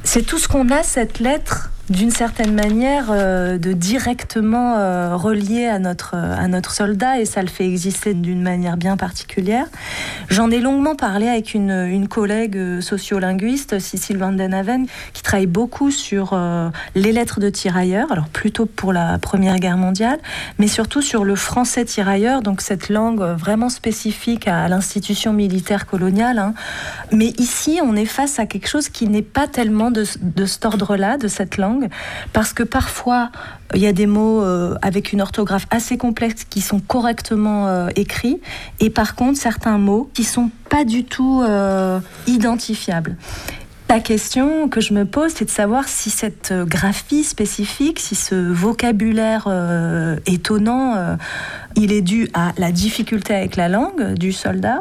C'est tout ce qu'on a, cette lettre, d'une certaine manière, de directement relié à notre soldat, et ça le fait exister d'une manière bien particulière. J'en ai longuement parlé avec une collègue sociolinguiste, Cécile Van den Haven, qui travaille beaucoup sur les lettres de tirailleurs, alors plutôt pour la Première Guerre mondiale, mais surtout sur le français tirailleur, donc cette langue vraiment spécifique à l'institution militaire coloniale. Hein. Mais ici, on est face à quelque chose qui n'est pas tellement de cet ordre-là, de cette langue, parce que parfois il y a des mots avec une orthographe assez complexe qui sont correctement écrits, et par contre certains mots qui sont pas du tout identifiables. La question que je me pose, c'est de savoir si cette graphie spécifique, si ce vocabulaire étonnant, il est dû à la difficulté avec la langue du soldat,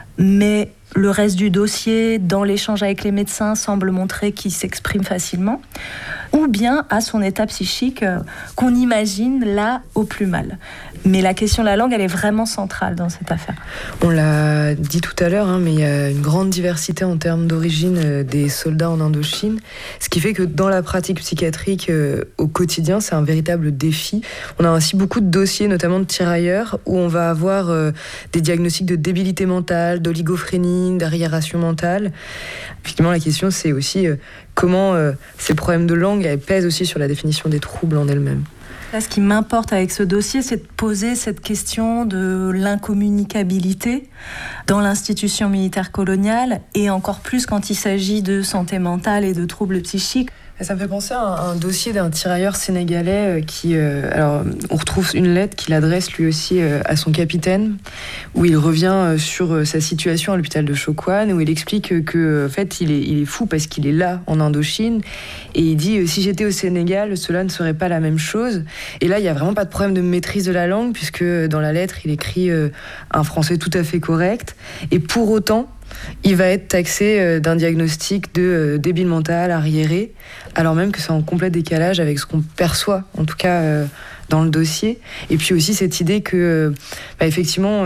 mais le reste du dossier, dans l'échange avec les médecins, semble montrer qu'il s'exprime facilement, ou bien à son état psychique qu'on imagine là au plus mal. Mais la question de la langue, elle est vraiment centrale dans cette affaire. On l'a dit tout à l'heure, mais il y a une grande diversité en termes d'origine des soldats en Indochine, ce qui fait que dans la pratique psychiatrique au quotidien, c'est un véritable défi. On a ainsi beaucoup de dossiers, notamment de tirailleurs, où on va avoir des diagnostics de débilité mentale, d'oligophrénie, d'arriération mentale. Effectivement, la question, c'est aussi comment ces problèmes de langue pèsent aussi sur la définition des troubles en elles-mêmes. Là, ce qui m'importe avec ce dossier, c'est de poser cette question de l'incommunicabilité dans l'institution militaire coloniale, et encore plus quand il s'agit de santé mentale et de troubles psychiques. Ça me fait penser à un dossier d'un tirailleur sénégalais qui... alors, on retrouve une lettre qu'il adresse lui aussi à son capitaine, où il revient sur sa situation à l'hôpital de Chokwan, où il explique que en fait, il est fou parce qu'il est là, en Indochine, et il dit « Si j'étais au Sénégal, cela ne serait pas la même chose ». Et là, il n'y a vraiment pas de problème de maîtrise de la langue, puisque dans la lettre, il écrit un français tout à fait correct, et pour autant... il va être taxé d'un diagnostic de débile mental, arriéré, alors même que c'est en complet décalage avec ce qu'on perçoit, en tout cas dans le dossier. Et puis aussi cette idée que, effectivement,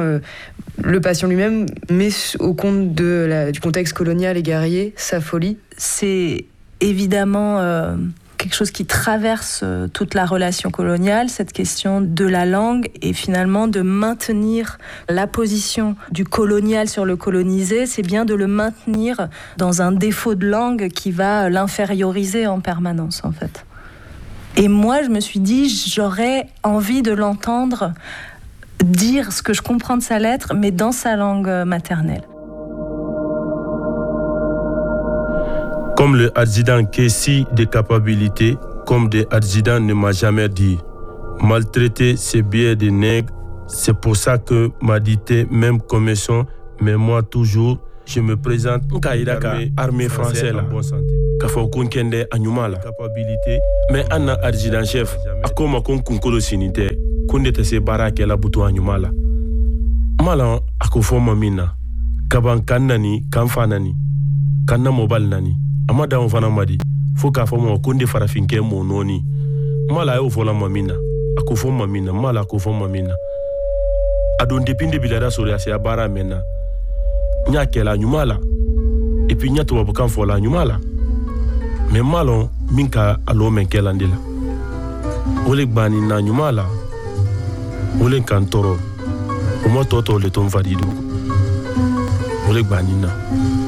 le patient lui-même met au compte du contexte colonial et guerrier sa folie. C'est évidemment... quelque chose qui traverse toute la relation coloniale, cette question de la langue, et finalement de maintenir la position du colonial sur le colonisé, c'est bien de le maintenir dans un défaut de langue qui va l'inférioriser en permanence, en fait. Et moi, je me suis dit, j'aurais envie de l'entendre dire ce que je comprends de sa lettre, mais dans sa langue maternelle. Comme le adjudant Kessi de capacité, comme des adjudants ne m'a jamais dit. Maltraiter, c'est bien des nègres. C'est pour ça que m'a dit même commission, mais moi toujours, je me présente armée française en bonne santé. Kafo kunkende anyumala capacité, mais anna adjudant chef, akoma kon kunkolo sinite, kunde te se barake la butu anyumala. Mala akofo mamina, kaban kannani, kanfanani, kanna mobile nani. Amada on fana madi fo ka fo mo konde farafinke mo noni mala yo vola mamina akofo mamina mala akofo mamina adon depinde bilada sori asia bara mena nya kela nyumala et puis nya to babukan fo la nyumala mais malon minka alo men kela ndila ole gbani na nyumala ole kantoro o mo toto le ton vadido ole gbani na